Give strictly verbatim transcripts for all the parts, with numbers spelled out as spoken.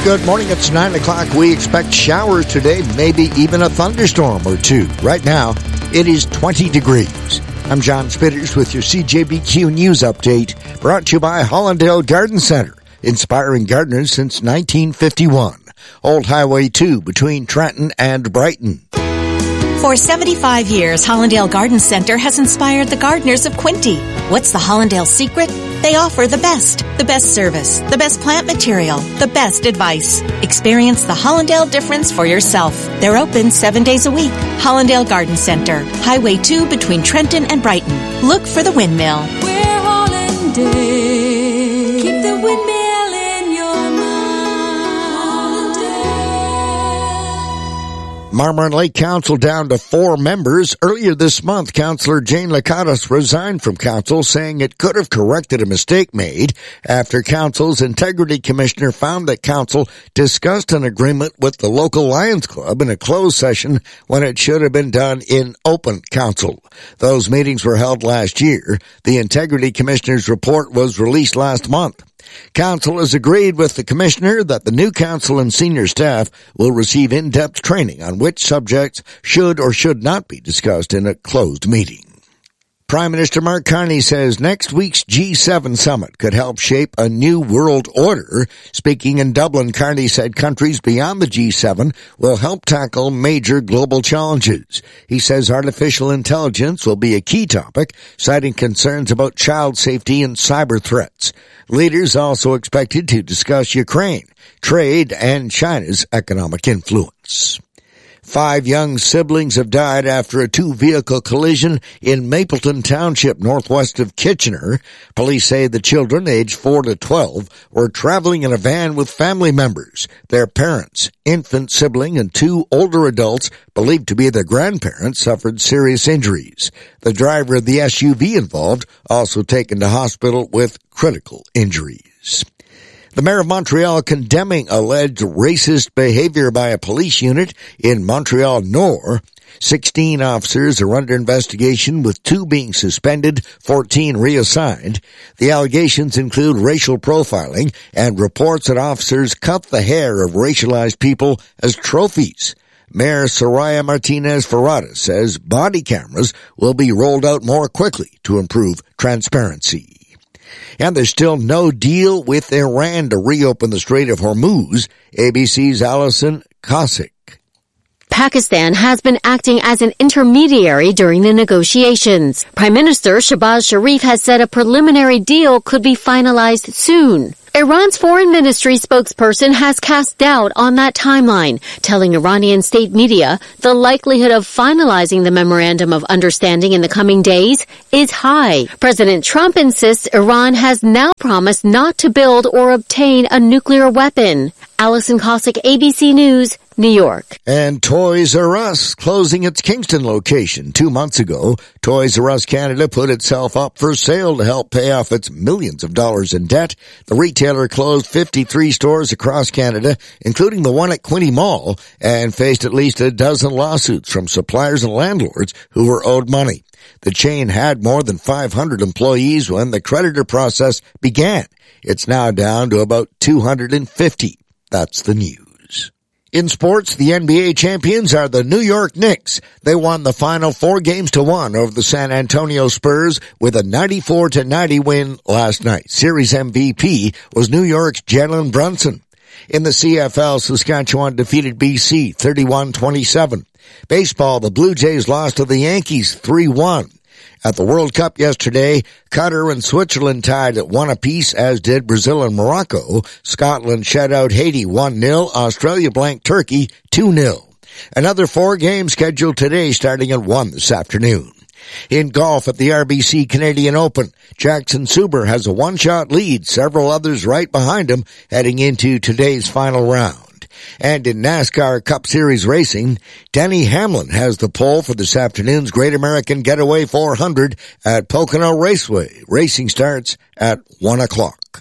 Good morning. It's nine o'clock. We expect showers today, maybe even a thunderstorm or two. Right now, it is twenty degrees. I'm John Spitters with your C J B Q News Update, brought to you by Hollandale Garden Center, inspiring gardeners since nineteen fifty-one. Old Highway two between Trenton and Brighton. For seventy-five years, Hollandale Garden Center has inspired the gardeners of Quinte. What's the Hollandale secret? They offer the best, the best service, the best plant material, the best advice. Experience the Hollandale difference for yourself. They're open seven days a week. Hollandale Garden Center, Highway two between Trenton and Brighton. Look for the windmill. We're Hollandale. Keep the windmill in your mind. Marmorant Lake Council down to four members. Earlier this month, Councillor Jane Lakatos resigned from council, saying it could have corrected a mistake made after council's integrity commissioner found that council discussed an agreement with the local Lions Club in a closed session when it should have been done in open council. Those meetings were held last year. The integrity commissioner's report was released last month. Council has agreed with the commissioner that the new council and senior staff will receive in-depth training on which subjects should or should not be discussed in a closed meeting. Prime Minister Mark Carney says next week's G seven summit could help shape a new world order. Speaking in Dublin, Carney said countries beyond the G seven will help tackle major global challenges. He says artificial intelligence will be a key topic, citing concerns about child safety and cyber threats. Leaders also expected to discuss Ukraine, trade, and China's economic influence. Five young siblings have died after a two-vehicle collision in Mapleton Township, northwest of Kitchener. Police say the children, aged four to twelve, were traveling in a van with family members. Their parents, infant sibling, and two older adults, believed to be their grandparents, suffered serious injuries. The driver of the S U V involved also taken to hospital with critical injuries. The mayor of Montreal condemning alleged racist behavior by a police unit in Montreal Nord. Sixteen officers are under investigation, with two being suspended, fourteen reassigned. The allegations include racial profiling and reports that officers cut the hair of racialized people as trophies. Mayor Soraya Martinez-Ferrada says body cameras will be rolled out more quickly to improve transparency. And there's still no deal with Iran to reopen the Strait of Hormuz. A B C's Alison Kosick. Pakistan has been acting as an intermediary during the negotiations. Prime Minister Shehbaz Sharif has said a preliminary deal could be finalized soon. Iran's foreign ministry spokesperson has cast doubt on that timeline, telling Iranian state media the likelihood of finalizing the memorandum of understanding in the coming days is high. President Trump insists Iran has now promised not to build or obtain a nuclear weapon. Alison Kosick, A B C News, New York. And Toys R Us closing its Kingston location. Two months ago, Toys R Us Canada put itself up for sale to help pay off its millions of dollars in debt. The retailer closed fifty-three stores across Canada, including the one at Quinte Mall, and faced at least a dozen lawsuits from suppliers and landlords who were owed money. The chain had more than five hundred employees when the creditor process began. It's now down to about two hundred fifty. That's the news. In sports, the N B A champions are the New York Knicks. They won the final four games to one over the San Antonio Spurs with a ninety-four to ninety win last night. Series M V P was New York's Jalen Brunson. In the C F L, Saskatchewan defeated B C thirty-one twenty-seven. Baseball, the Blue Jays lost to the Yankees three one. At the World Cup yesterday, Qatar and Switzerland tied at one apiece, as did Brazil and Morocco. Scotland shut out Haiti one nil. Australia blanked Turkey two nil. Another four games scheduled today starting at one this afternoon. In golf at the R B C Canadian Open, Jackson Suber has a one-shot lead, several others right behind him heading into today's final round. And in NASCAR Cup Series racing, Denny Hamlin has the pole for this afternoon's Great American Getaway four hundred at Pocono Raceway. Racing starts at one o'clock.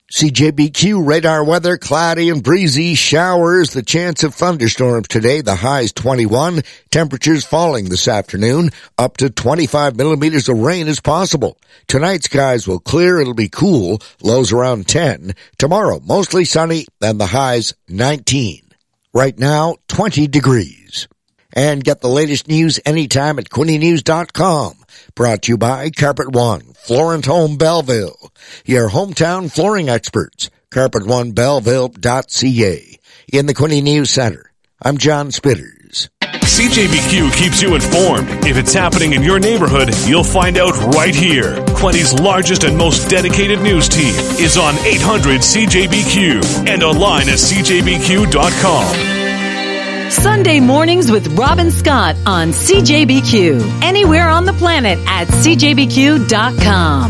C J B Q radar weather, cloudy and breezy, showers, the chance of thunderstorms today, the high's twenty-one, temperatures falling this afternoon, up to twenty-five millimeters of rain is possible. Tonight skies will clear, it'll be cool, lows around ten. Tomorrow, mostly sunny, and the high's nineteen. Right now, twenty degrees. And get the latest news anytime at Quinte News dot com. Brought to you by Carpet One, Florent Home Belleville. Your hometown flooring experts. Carpet One Belleville dot C A. In the Quinte News Center, I'm John Spitters. C J B Q keeps you informed. If it's happening in your neighborhood, you'll find out right here. Quinte's largest and most dedicated news team is on eight hundred C J B Q and online at C J B Q dot com. Sunday mornings with Robin Scott on C J B Q. Anywhere on the planet at C J B Q dot com.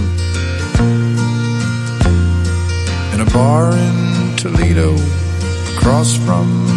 In a bar in Toledo, across from